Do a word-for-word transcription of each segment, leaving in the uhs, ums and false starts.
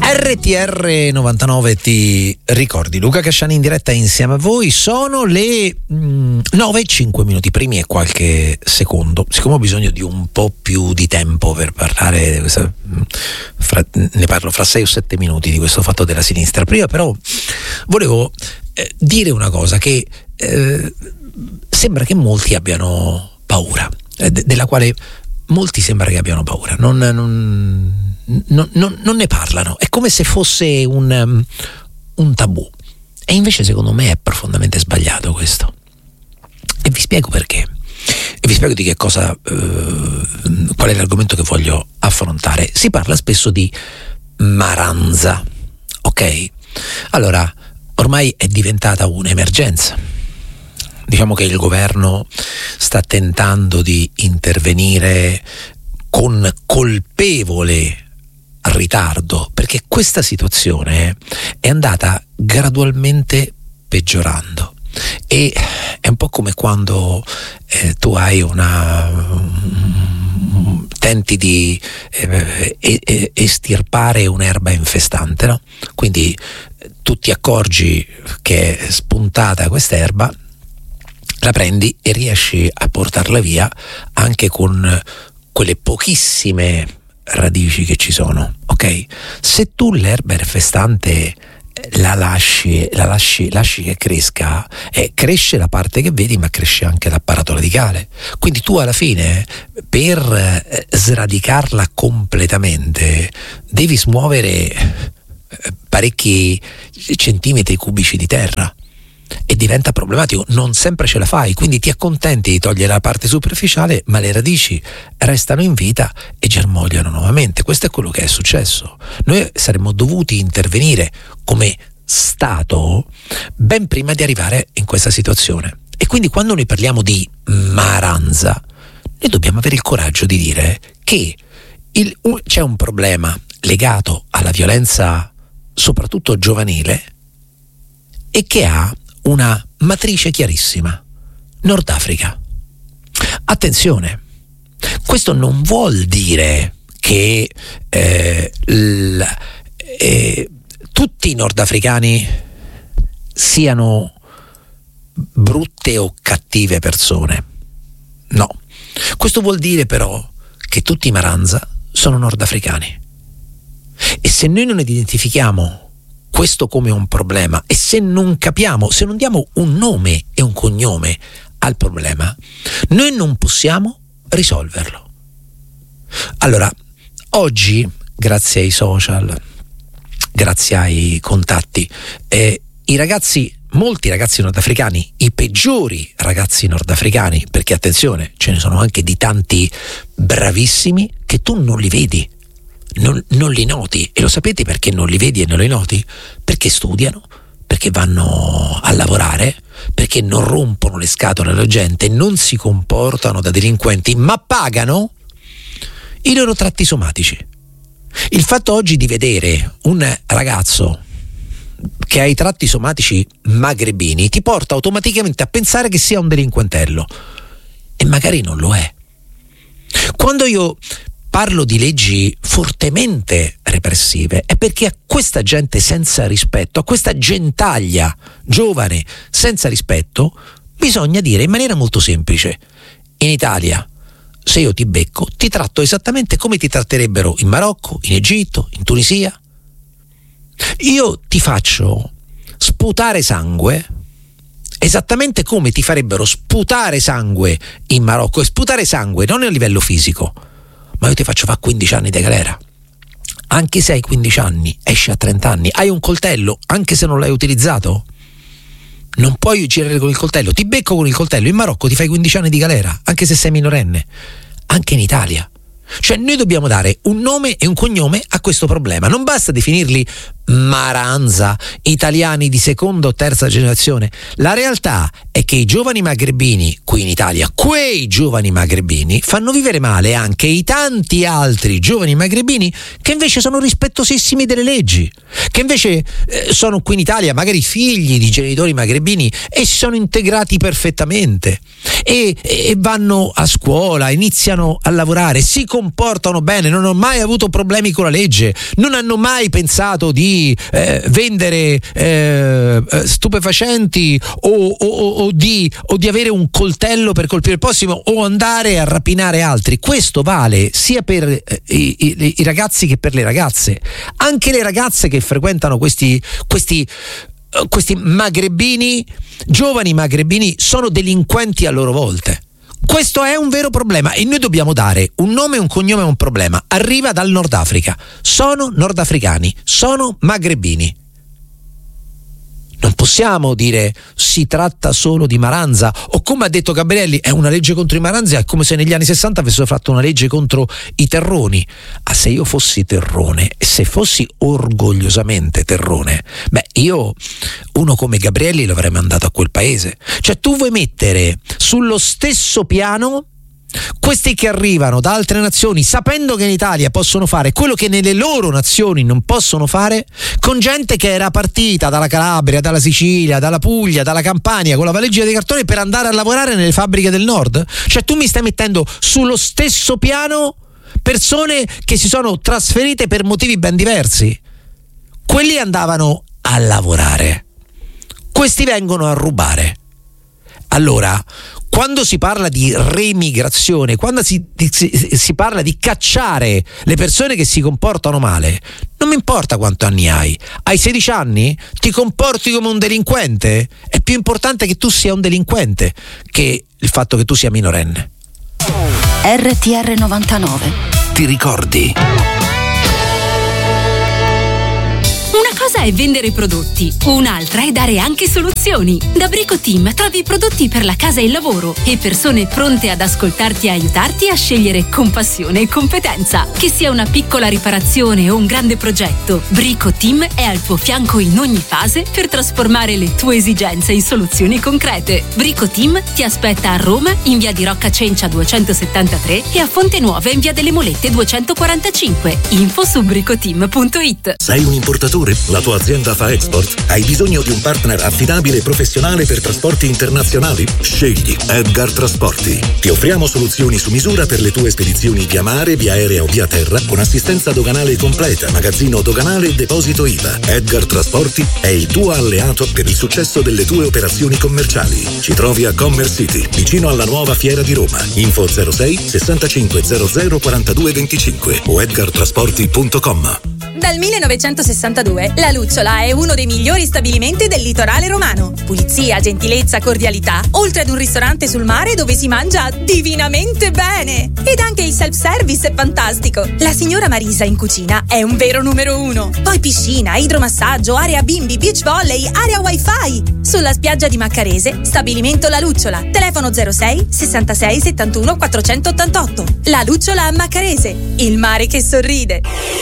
R T R novantanove ti ricordi, Luca Casciani in diretta insieme a voi. Sono le mm, nove e cinque minuti, primi e qualche secondo. Siccome ho bisogno di un po' più di tempo per parlare, questa, fra, ne parlo fra sei o sette minuti di questo fatto della sinistra. Prima però volevo eh, dire una cosa che eh, sembra che molti abbiano paura, eh, de- della quale molti sembra che abbiano paura, non, non, non, non, non ne parlano, è come se fosse un, um, un tabù, e invece secondo me è profondamente sbagliato questo, e vi spiego perché, e vi spiego di che cosa, uh, qual è l'argomento che voglio affrontare. Si parla spesso di Maranza, ok? Allora, ormai è diventata un'emergenza. Diciamo che il governo sta tentando di intervenire con colpevole ritardo, perché questa situazione è andata gradualmente peggiorando, e è un po' come quando eh, tu hai una um, tenti di eh, eh, estirpare un'erba infestante, no? Quindi eh, tu ti accorgi che è spuntata quest'erba, la prendi e riesci a portarla via anche con quelle pochissime radici che ci sono, ok? Se tu l'erba infestante la lasci, la lasci, lasci che cresca, eh, cresce la parte che vedi, ma cresce anche l'apparato radicale. Quindi tu alla fine, per eh, sradicarla completamente, devi smuovere eh, parecchi centimetri cubici di terra. E diventa problematico, non sempre ce la fai, quindi ti accontenti di togliere la parte superficiale, ma le radici restano in vita e germogliano nuovamente. Questo è quello che è successo. Noi saremmo dovuti intervenire come Stato ben prima di arrivare in questa situazione, e quindi quando noi parliamo di Maranza noi dobbiamo avere il coraggio di dire che il, c'è un problema legato alla violenza soprattutto giovanile e che ha una matrice chiarissima: Nord Africa. Attenzione, questo non vuol dire che eh, l, eh, tutti i nordafricani siano brutte o cattive persone. No, questo vuol dire però che tutti i Maranza sono nordafricani, e se noi non identifichiamo questo come un problema, e se non capiamo, se non diamo un nome e un cognome al problema, noi non possiamo risolverlo. Allora, oggi, grazie ai social, grazie ai contatti, eh, i ragazzi, molti ragazzi nordafricani, i peggiori ragazzi nordafricani, perché attenzione, ce ne sono anche di tanti bravissimi che tu non li vedi, Non, non li noti. E lo sapete perché non li vedi e non li noti? Perché studiano, perché vanno a lavorare, perché non rompono le scatole alla gente, non si comportano da delinquenti, ma pagano i loro tratti somatici. Il fatto oggi di vedere un ragazzo che ha i tratti somatici magrebini ti porta automaticamente a pensare che sia un delinquentello, e magari non lo è. Quando io parlo di leggi fortemente repressive è perché a questa gente senza rispetto, a questa gentaglia giovane senza rispetto, bisogna dire in maniera molto semplice: in Italia, se io ti becco, ti tratto esattamente come ti tratterebbero in Marocco, in Egitto, in Tunisia. Io ti faccio sputare sangue esattamente come ti farebbero sputare sangue in Marocco, e sputare sangue non a livello fisico, ma io ti faccio fare quindici anni di galera. Anche se hai quindici anni, esci a trenta anni, hai un coltello, anche se non l'hai utilizzato, non puoi girare con il coltello. Ti becco con il coltello in Marocco, ti fai quindici anni di galera, anche se sei minorenne. Anche in Italia. Cioè noi dobbiamo dare un nome e un cognome a questo problema. Non basta definirli Maranza, italiani di seconda o terza generazione. La realtà è che i giovani magrebini qui in Italia, quei giovani magrebini, fanno vivere male anche i tanti altri giovani magrebini che invece sono rispettosissimi delle leggi, che invece eh, sono qui in Italia magari figli di genitori magrebini e si sono integrati perfettamente e, e vanno a scuola, iniziano a lavorare, si comportano bene, non hanno mai avuto problemi con la legge, non hanno mai pensato di eh, vendere eh, stupefacenti o, o, o, di, o di avere un coltello per colpire il prossimo o andare a rapinare altri. Questo vale sia per eh, i, i, i ragazzi che per le ragazze. Anche le ragazze che frequentano questi questi questi magrebini, giovani magrebini, sono delinquenti a loro volte. Questo è un vero problema e noi dobbiamo dare un nome, un cognome a un problema. Arriva dal Nord Africa, sono nordafricani, sono magrebini. Non possiamo dire si tratta solo di Maranza, o come ha detto Gabrielli è una legge contro i Maranza, è come se negli anni sessanta avessero fatto una legge contro i terroni. Ah, se io fossi terrone e se fossi orgogliosamente terrone, beh, io uno come Gabrielli l'avrei mandato a quel paese. Cioè tu vuoi mettere sullo stesso piano questi che arrivano da altre nazioni sapendo che in Italia possono fare quello che nelle loro nazioni non possono fare, con gente che era partita dalla Calabria, dalla Sicilia, dalla Puglia, dalla Campania con la valigia di cartone per andare a lavorare nelle fabbriche del nord? Cioè tu mi stai mettendo sullo stesso piano persone che si sono trasferite per motivi ben diversi. Quelli andavano a lavorare, questi vengono a rubare. Allora, quando si parla di remigrazione, quando si, si, si parla di cacciare le persone che si comportano male, non mi importa quanti anni hai. Hai sedici anni? Ti comporti come un delinquente? È più importante che tu sia un delinquente che il fatto che tu sia minorenne. R T R novantanove. Ti ricordi? Una cosa è vendere prodotti, un'altra è dare anche soluzioni. Da Brico Team trovi prodotti per la casa e il lavoro e persone pronte ad ascoltarti e aiutarti a scegliere con passione e competenza. Che sia una piccola riparazione o un grande progetto, Brico Team è al tuo fianco in ogni fase per trasformare le tue esigenze in soluzioni concrete. Brico Team ti aspetta a Roma in via di Rocca Cencia duecentosettantatré e a Fonte Nuova in via delle Molette duecentoquarantacinque. Info su bricoteam punto it. Sei un importatore? La tua azienda fa export? Hai bisogno di un partner affidabile e professionale per trasporti internazionali? Scegli Edgar Trasporti. Ti offriamo soluzioni su misura per le tue spedizioni via mare, via aerea o via terra, con assistenza doganale completa, magazzino doganale e deposito I V A. Edgar Trasporti è il tuo alleato per il successo delle tue operazioni commerciali. Ci trovi a Commerce City, vicino alla nuova Fiera di Roma. Info zero sei sessantacinque zero zero quarantadue venticinque o edgar trasporti punto com. Dal millenovecentosessantadue la Lucciola è uno dei migliori stabilimenti del litorale romano. Pulizia, gentilezza, cordialità, oltre ad un ristorante sul mare dove si mangia divinamente bene. Ed anche il self-service è fantastico. La signora Marisa in cucina è un vero numero uno. Poi piscina, idromassaggio, area bimbi, beach volley, area wifi. Sulla spiaggia di Maccarese, stabilimento La Lucciola. Telefono zero sei sessantasei settantuno quattrocentottantotto. La Lucciola a Maccarese, il mare che sorride.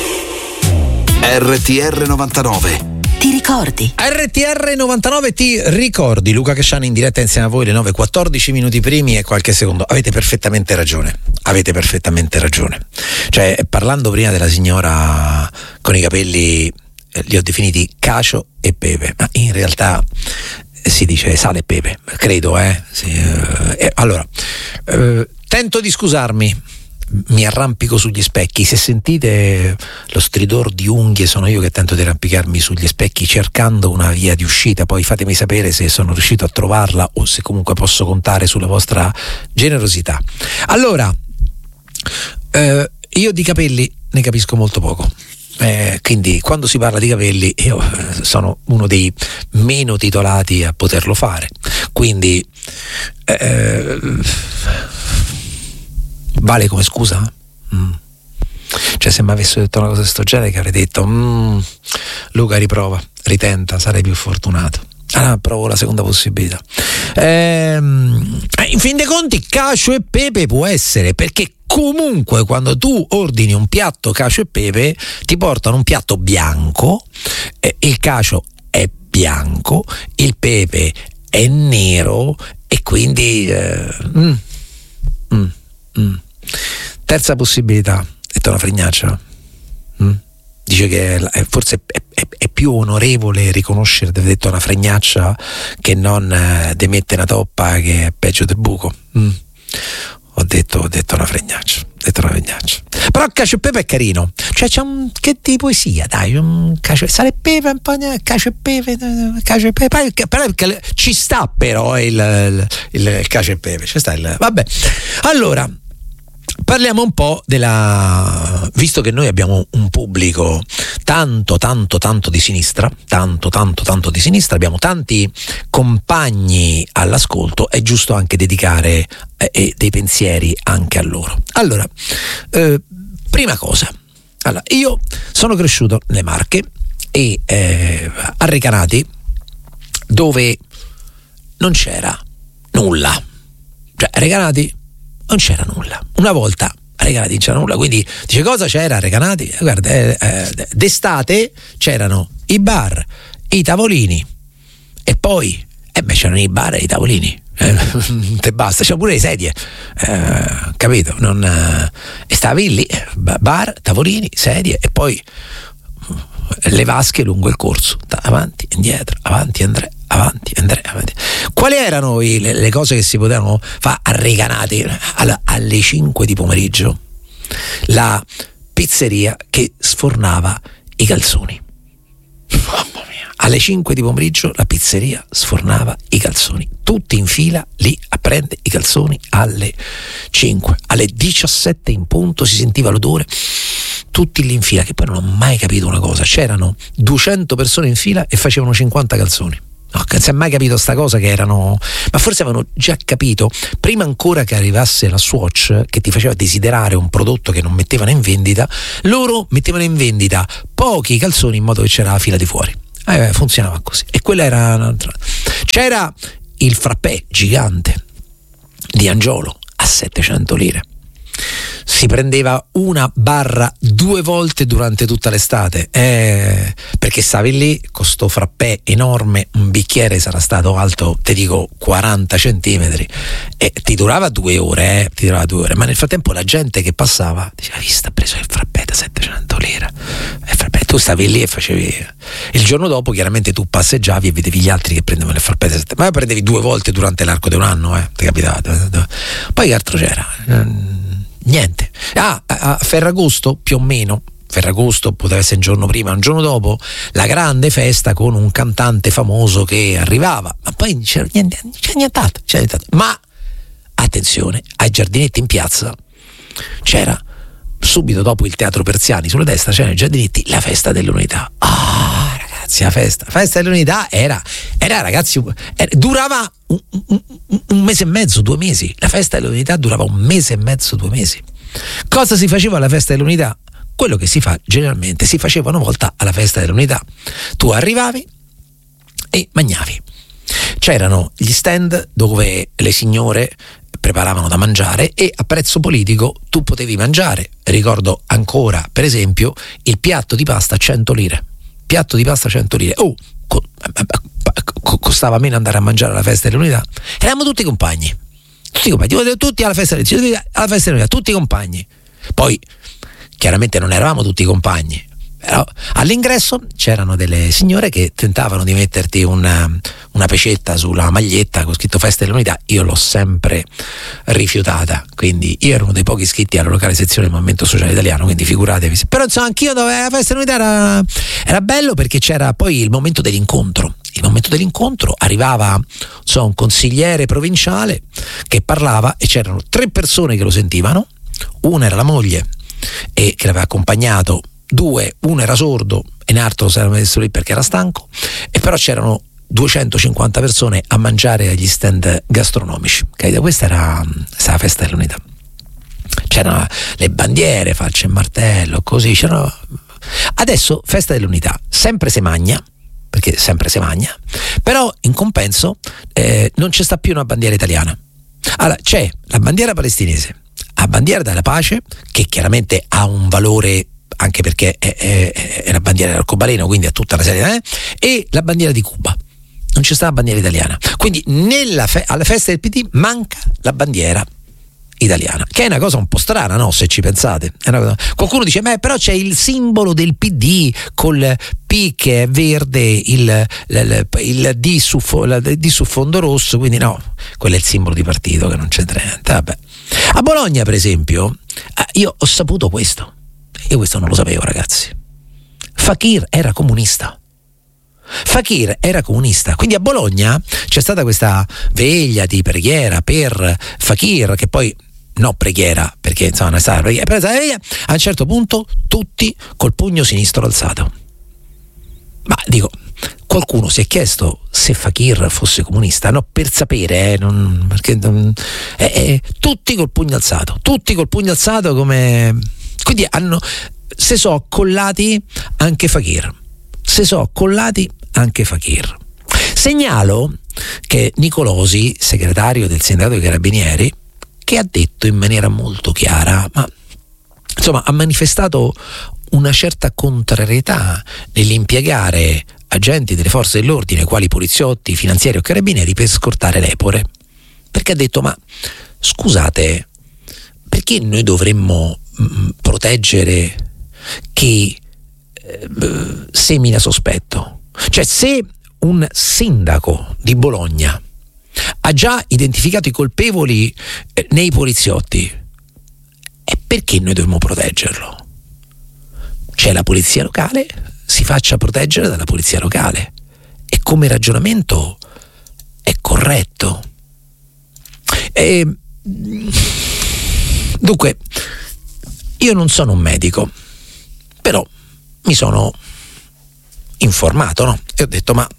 R T R novantanove. Ti ricordi? R T R novantanove ti ricordi. Luca Casciani in diretta insieme a voi, le nove e quattordici minuti primi e qualche secondo. Avete perfettamente ragione. Avete perfettamente ragione. Cioè, parlando prima della signora con i capelli, eh, li ho definiti cacio e pepe, ma in realtà si dice sale e pepe, credo, eh. Sì, eh allora, eh, tento di scusarmi. Mi arrampico sugli specchi. Se sentite lo stridor di unghie, sono io che tento di arrampicarmi sugli specchi cercando una via di uscita. Poi fatemi sapere se sono riuscito a trovarla o se comunque posso contare sulla vostra generosità. Allora, eh, io di capelli ne capisco molto poco. Eh, quindi quando si parla di capelli io sono uno dei meno titolati a poterlo fare. Quindi eh, vale come scusa? Mm. Cioè, se mi avessero detto una cosa di sto genere, che avrei detto mm, Luca, riprova, ritenta, sarei più fortunato. Ah, provo la seconda possibilità. Ehm, in fin dei conti, cacio e pepe può essere, perché comunque quando tu ordini un piatto cacio e pepe ti portano un piatto bianco, eh, il cacio è bianco, il pepe è nero e quindi eh, mm, mm, mm. Terza possibilità, detto una fregnaccia, mm? Dice che è, forse è, è, è più onorevole riconoscere di aver detto una fregnaccia che non eh, de mette una toppa che è peggio del buco. mm. Ho ho detto, ho detto una fregnaccia, ho detto una fregnaccia. Però cacio e pepe è carino, cioè c'è un che di poesia, dai, un cacio, sale e pepe, un po' di cacio e pepe, cacio e pepe, però ci sta però il, il, il cacio e pepe, ci sta il, vabbè. Allora, parliamo un po' della, visto che noi abbiamo un pubblico tanto tanto tanto di sinistra, tanto tanto tanto di sinistra, abbiamo tanti compagni all'ascolto, è giusto anche dedicare eh, dei pensieri anche a loro. Allora, eh, prima cosa, allora, io sono cresciuto nelle Marche e eh, a Recanati, dove non c'era nulla, cioè a Recanati non c'era nulla. Una volta a Recanati non c'era nulla, quindi dice cosa c'era a Recanati? Guarda, eh, eh, d'estate c'erano i bar, i tavolini e poi eh beh, c'erano i bar e i tavolini, eh, te basta, c'erano pure le sedie, eh, capito? Non, eh, e stavi lì, bar, tavolini, sedie e poi le vasche lungo il corso, avanti, indietro, avanti, Andrea, avanti, Andrea, avanti. Quali erano i, le, le cose che si potevano fare a Recanati alla, alle cinque di pomeriggio? La pizzeria che sfornava i calzoni. Mamma mia. Alle cinque di pomeriggio la pizzeria sfornava i calzoni, tutti in fila lì a prendere i calzoni alle cinque. Alle diciassette in punto si sentiva l'odore, tutti lì in fila, che poi non ho mai capito una cosa, c'erano duecento persone in fila e facevano cinquanta calzoni. No, non si è mai capito sta cosa, che erano, ma forse avevano già capito prima ancora che arrivasse la Swatch che ti faceva desiderare un prodotto che non mettevano in vendita, loro mettevano in vendita pochi calzoni in modo che c'era la fila di fuori. Eh, funzionava così. E quella era un'altra. C'era il frappè gigante di Angiolo a settecento lire. Si prendeva una barra due volte durante tutta l'estate, eh, perché stavi lì con sto frappè enorme, un bicchiere sarà stato alto, te dico quaranta centimetri, e ti durava due ore, eh, ti durava due ore, ma nel frattempo la gente che passava diceva: visto, ha preso il frappè da settecento lire, il frappè. Tu stavi lì e facevi, il giorno dopo chiaramente tu passeggiavi e vedevi gli altri che prendevano il frappè da settecento, ma prendevi due volte durante l'arco di un anno, eh, ti capitava. Poi che altro c'era? Niente. Ah, a Ferragosto più o meno, Ferragosto poteva essere un giorno prima, un giorno dopo, la grande festa con un cantante famoso che arrivava, ma poi c'era niente, c'era nient'altro, c'era nient'altro. Ma attenzione, ai giardinetti in piazza c'era, subito dopo il Teatro Persiani sulla destra, c'era ai giardinetti la festa dell'unità. Ah, ragazzi, la festa, la festa dell'unità era, era ragazzi, era, durava un, un, un mese e mezzo, due mesi. La festa dell'unità durava un mese e mezzo, due mesi. Cosa si faceva alla festa dell'unità? Quello che si fa generalmente, si faceva una volta alla festa dell'unità. Tu arrivavi e mangiavi. C'erano gli stand dove le signore preparavano da mangiare e a prezzo politico tu potevi mangiare. Ricordo ancora, per esempio, il piatto di pasta a cento lire. Piatto di pasta a cento lire. Oh, co- costava meno andare a mangiare alla festa dell'unità. Eravamo tutti compagni. Tutti compagni, tutti alla festa dell'unità, alla festa dell'unità, tutti compagni. Poi chiaramente non eravamo tutti compagni, però all'ingresso c'erano delle signore che tentavano di metterti una, una pecetta sulla maglietta con scritto festa dell'unità. Io l'ho sempre rifiutata, quindi io ero uno dei pochi iscritti alla locale sezione del Movimento Sociale Italiano, quindi figuratevi. Però insomma anch'io dove la festa dell'unità era, era bello, perché c'era poi il momento dell'incontro. Il momento dell'incontro arrivava so, un consigliere provinciale che parlava e c'erano tre persone che lo sentivano. Una era la moglie e che l'aveva accompagnato, due, uno era sordo e un altro si era messo lì perché era stanco, e però c'erano duecentocinquanta persone a mangiare agli stand gastronomici. Questa era, era la festa dell'unità. C'erano le bandiere, falce e martello, così c'erano. Adesso festa dell'unità, sempre se magna, perché sempre se magna, però in compenso eh, non c'è sta più una bandiera italiana. Allora c'è la bandiera palestinese, la bandiera della pace, che chiaramente ha un valore anche perché è, è, è la bandiera dell'arcobaleno, quindi ha tutta una serie, eh? E la bandiera di Cuba. Non c'è sta la bandiera italiana, quindi nella fe- alla festa del P D manca la bandiera italiana, che è una cosa un po' strana, no? Se ci pensate, è una cosa... Qualcuno dice: beh, però c'è il simbolo del P D col P che è verde, il, il, il, D, su, il D su fondo rosso, quindi no, quello è il simbolo di partito che non c'entra niente. Vabbè. A Bologna, per esempio, io ho saputo questo. Io questo non lo sapevo, ragazzi. Fakir era comunista. Fakir era comunista, quindi a Bologna c'è stata questa veglia di preghiera per Fakir, che poi no preghiera, perché insomma non è stata preghiera, però a un certo punto tutti col pugno sinistro alzato. Ma dico, qualcuno si è chiesto se Fakir fosse comunista? No, per sapere, eh, non, perché non, eh, eh, tutti col pugno alzato, tutti col pugno alzato come... Quindi hanno, se so accollati anche Fakir, se so accollati anche Fakir. Segnalo che Nicolosi, segretario del sindacato dei carabinieri, che ha detto in maniera molto chiara, ma insomma ha manifestato una certa contrarietà nell'impiegare agenti delle forze dell'ordine, quali poliziotti, finanzieri o carabinieri, per scortare lepore, perché ha detto: ma scusate, perché noi dovremmo mh, proteggere chi eh, semina sospetto? Cioè, se un sindaco di Bologna ha già identificato i colpevoli eh, nei poliziotti, e perché noi dobbiamo proteggerlo? C'è la polizia locale, si faccia proteggere dalla polizia locale, e come ragionamento è corretto. E, dunque, io non sono un medico, però mi sono informato, no? E ho detto: ma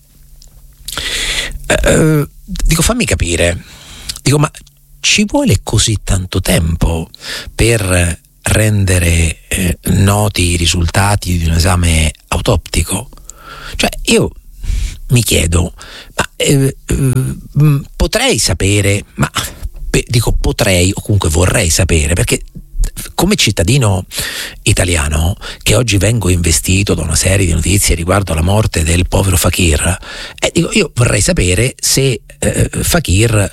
eh, dico, fammi capire, dico, ma ci vuole così tanto tempo per rendere eh, noti i risultati di un esame autoptico? Cioè, io mi chiedo, ma eh, eh, potrei sapere, ma beh, dico potrei o comunque vorrei sapere, perché come cittadino italiano che oggi vengo investito da una serie di notizie riguardo alla morte del povero Fakir, eh, dico, io vorrei sapere se eh, Fakir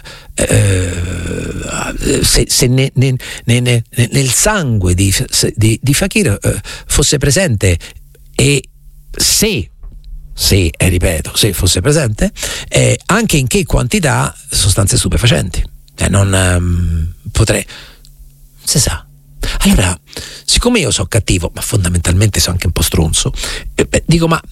eh, se, se ne, ne, ne, ne, nel sangue di, di, di Fakir eh, fosse presente, e se se, eh, ripeto, se fosse presente eh, anche in che quantità sostanze stupefacenti. Eh, non um, potrei, si sa. Allora, siccome io sono cattivo, ma fondamentalmente sono anche un po' stronzo, eh, beh, dico, ma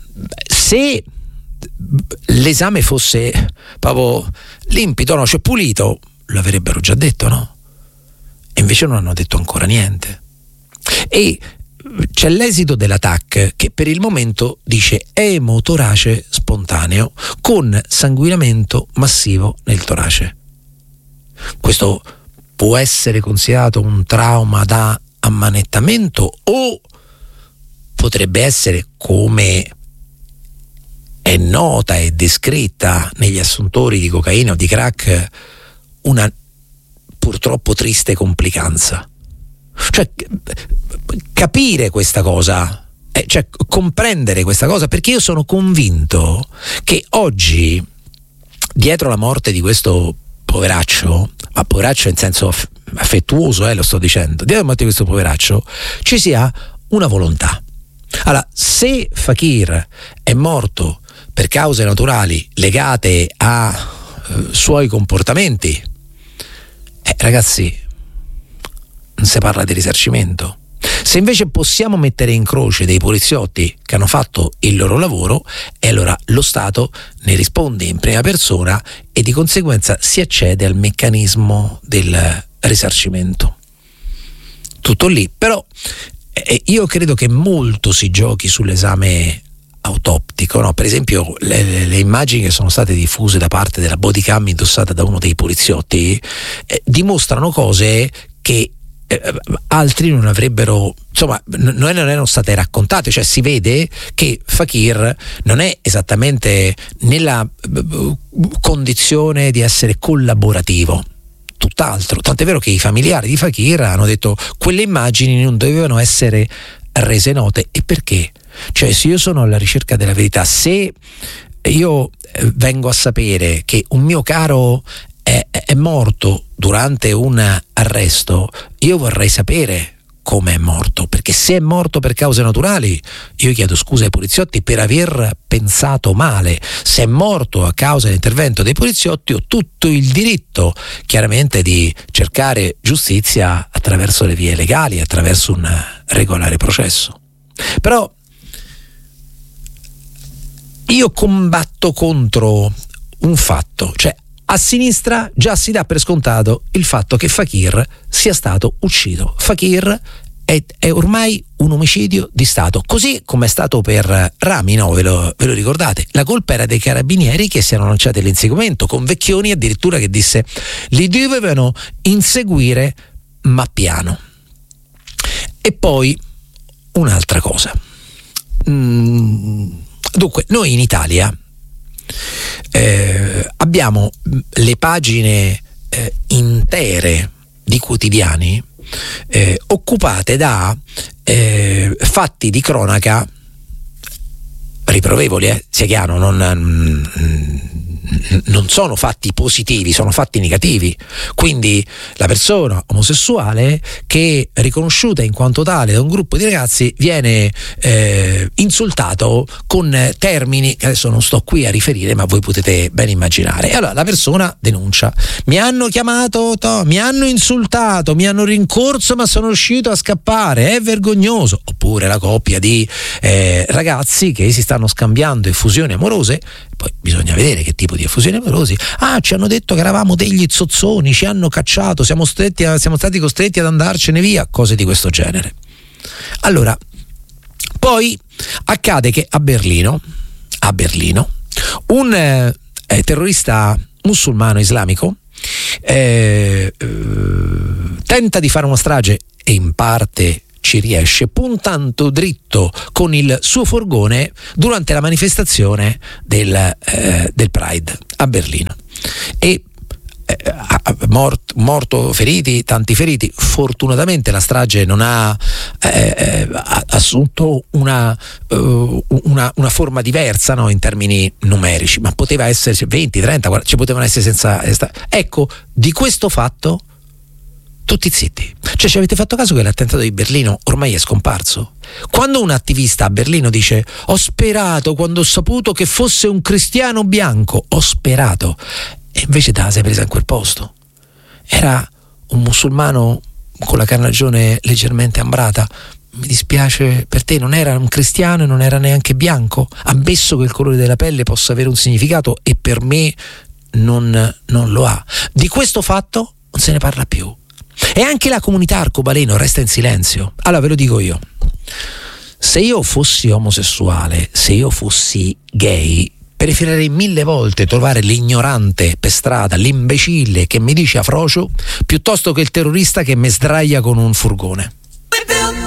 se l'esame fosse proprio limpido, no, cioè pulito, lo avrebbero già detto, no? E invece non hanno detto ancora niente. E c'è l'esito della T A C che per il momento dice emotorace spontaneo con sanguinamento massivo nel torace. Questo può essere considerato un trauma da ammanettamento, o potrebbe essere, come è nota e descritta negli assuntori di cocaina o di crack, una purtroppo triste complicanza. Cioè, capire questa cosa, eh, cioè comprendere questa cosa, perché io sono convinto che oggi, dietro la morte di questo poveraccio, ma poveraccio in senso affettuoso, eh, lo sto dicendo, dietro la morte di questo poveraccio ci sia una volontà. Allora, se Fakir è morto per cause naturali legate a eh, suoi comportamenti, eh, ragazzi, non si parla di risarcimento. Se invece possiamo mettere in croce dei poliziotti che hanno fatto il loro lavoro, e allora lo Stato ne risponde in prima persona e di conseguenza si accede al meccanismo del risarcimento. Tutto lì. Però eh, io credo che molto si giochi sull'esame autoptico, no? Per esempio le, le, le immagini che sono state diffuse da parte della bodycam indossata da uno dei poliziotti eh, dimostrano cose che Eh, altri non avrebbero, insomma, n- non erano state raccontate. Cioè, si vede che Fakir non è esattamente nella b- condizione di essere collaborativo, tutt'altro. Tant'è vero che i familiari di Fakir hanno detto quelle immagini non dovevano essere rese note. E perché? Cioè, se io sono alla ricerca della verità, se io eh, vengo a sapere che un mio caro è, è morto durante un arresto, io vorrei sapere come è morto, perché se è morto per cause naturali io chiedo scusa ai poliziotti per aver pensato male. Se è morto a causa dell'intervento dei poliziotti ho tutto il diritto chiaramente di cercare giustizia attraverso le vie legali, attraverso un regolare processo. Però io combatto contro un fatto, cioè a sinistra già si dà per scontato il fatto che Fakir sia stato ucciso. Fakir è, è ormai un omicidio di Stato, così come è stato per Rami, no? Ve lo, ve lo ricordate? La colpa era dei carabinieri che si erano lanciati all'inseguimento, con Vecchioni addirittura che disse li dovevano inseguire ma piano. E poi un'altra cosa. Mm, dunque, noi in Italia Eh, abbiamo le pagine eh, intere di quotidiani eh, occupate da eh, fatti di cronaca riprovevoli, eh, sia chiaro, non, non sono fatti positivi, sono fatti negativi. Quindi la persona omosessuale che, riconosciuta in quanto tale da un gruppo di ragazzi, viene eh, insultato con termini che adesso non sto qui a riferire, ma voi potete ben immaginare. E allora la persona denuncia: mi hanno chiamato, to, mi hanno insultato, mi hanno rincorso ma sono riuscito a scappare, è vergognoso. Oppure la coppia di eh, ragazzi che si stanno scambiando effusioni amorose, poi bisogna vedere che tipo di effusioni amorosi. Ah, ci hanno detto che eravamo degli zozzoni, ci hanno cacciato, siamo, stretti a, siamo stati costretti ad andarcene via, cose di questo genere. Allora, poi accade che a Berlino, a Berlino, un eh, terrorista musulmano islamico eh, eh, tenta di fare una strage e in parte ci riesce, puntando dritto con il suo furgone durante la manifestazione del, eh, del Pride a Berlino. E eh, mort, morto, feriti, tanti feriti. Fortunatamente la strage non ha eh, assunto una, uh, una, una forma diversa, no, in termini numerici, ma poteva esserci venti, trenta, quaranta, ci potevano essere senza. Ecco, di questo fatto tutti zitti. Cioè, ci avete fatto caso che l'attentato di Berlino ormai è scomparso? Quando un attivista a Berlino dice ho sperato quando ho saputo che fosse un cristiano bianco, ho sperato, e invece te la sei presa in quel posto, era un musulmano con la carnagione leggermente ambrata. Mi dispiace per te, non era un cristiano e non era neanche bianco, ammesso che il colore della pelle possa avere un significato, e per me non, non lo ha. Di questo fatto non se ne parla più. E anche la comunità arcobaleno resta in silenzio. Allora ve lo dico io: se io fossi omosessuale, se io fossi gay, preferirei mille volte trovare l'ignorante per strada, l'imbecille che mi dice afrocio, piuttosto che il terrorista che mi sdraia con un furgone.